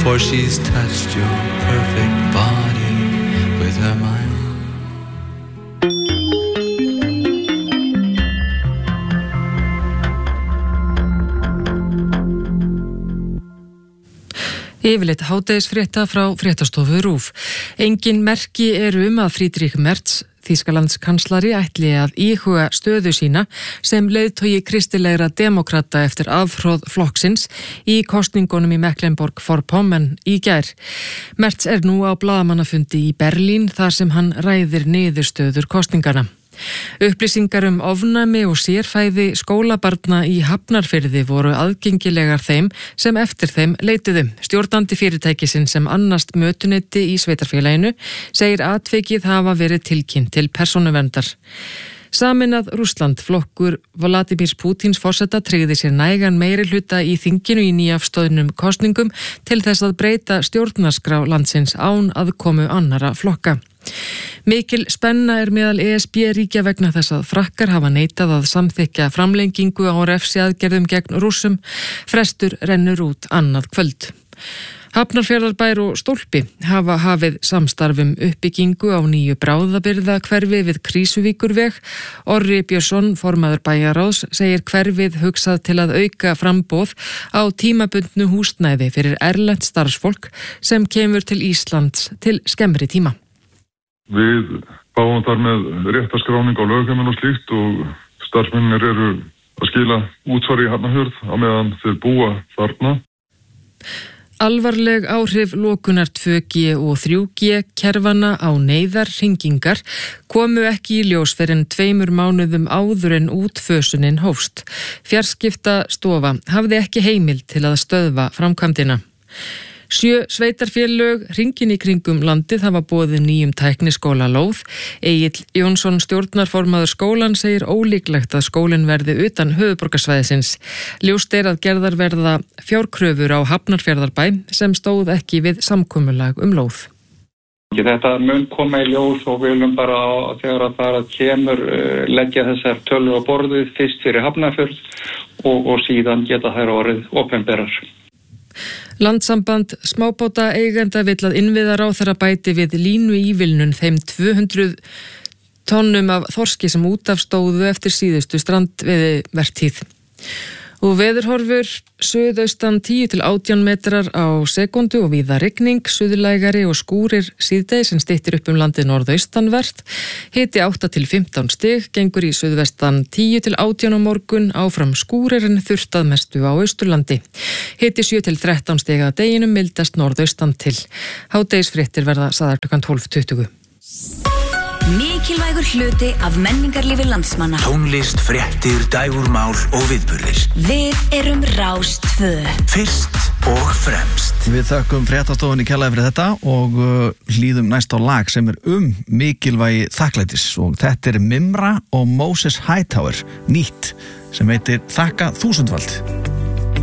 for she's touched your perfect body with her mind. Yfirleitt hádegisfrétta frá fréttastofu RÚV. Engin merki eru að Friedrich Merz, Þýskalandskanslari, ætli að íhuga stöðu sína sem leiðtogi kristilegra demokrata eftir afhroð flokksins í kosningunum í Mecklenburg-Vorpommern í gær. Merz nú á blaðamannafundi í Berlín þar sem hann ræðir niðurstöður kosningana. Upplýsingar ofnæmi og sérfæði skólabarna í Hafnarfirði voru aðgengilegar þeim sem eftir þeim leituðu. Stjórnandi fyrirtækisins sem annast mötuneyti í sveitarfélaginu segir atvikið hafa verið tilkynnt til persónuverndar. Sameinað Rússland, flokkur Vladimírs Pútíns forseta, tryggði sér nægan meirihluta í þinginu í nýafstöðnum kosningum til þess að breyta stjórnarskrá landsins án aðkomu annara flokka. Mikil spenna meðal ESB-ríkja vegna þess að Frakkar hafa neitað að samþykkja framlengingu á refsiaðgerðum gegn Rússum. Frestur rennur út annað kvöld. Hafnarfjarðarbær og Stólpi hafa hafið samstarfum uppbyggingu á nýju bráðabirgðahverfi við Krýsuvíkurveg. Orri Björnsson, formaður bæjarráðs, segir hverfið hugsað til að auka framboð á tímabundnu húsnæði fyrir erlent starfsfólk sem kemur til Íslands til skemmri tíma. Við báum þar með réttaskráning á lögheimili og slíkt og starfsmennir eru að skila útsvari í Hafnarfjörð á meðan þeir búa þarna. Alvarleg áhrif lokunar 2G og 3G kerfana á neyðarhringingar komu ekki í ljós fyrr en 2 mánuðum áður en útfösunin hófst. Fjarskiptastofa hafði ekki heimild til að stöðva framkvæmdina. 7 sveitarfélög hringinn í kringum landið hafa boðið nýjum tækniskóla lóð. Egill Jónsson, stjórnarformaður skólan, segir ólíklegt að skólinn verði utan höfuðborgarsvæðisins. Ljóst að gerðar verða fjárkröfur á Hafnarfjarðarbæ sem stóð ekki við samkomulag lóð. Þetta mun koma í ljós og við viljum bara þegar að það kemur leggja þessar tölur á borðið fyrst fyrir Hafnarfjörð og síðan geta þær orðið opinberar. Landssamband smábáta eigenda vill að innviðaráðherra bæti við línu ívilnun þeim 200 tonnum af þorski sem út af stóðu eftir síðustu strandveiðivertíð. Og veðurhorfur suðaustan 10 til 18 metrar á sekundu og víða rigning, suðlægari og skúrir síðdegis sem styttir upp landið norðaustanvert. Hiti 8 til 15 stig, gengur í suðvestan 10 til 18 á morgun, áfram skúrir en þurrt að mestu á Austurlandi. Hiti 7 til 13 stig að deginum, mildast norðaustan til. Hádegisfréttir verða sagðar klukkan 12:20. Mikilvægur hluti af menningarlífi landsmanna. Tónlist, fréttir, dægurmál og viðburðir. Við erum Rás 2. Fyrst og fremst. Við þökkum fréttastofunni kærlega fyrir þetta og hlýðum næst á lag sem mikilvægi þakklætis og þetta Mimra og Moses Hightower, nýtt, sem heitir Þakka þúsundfald.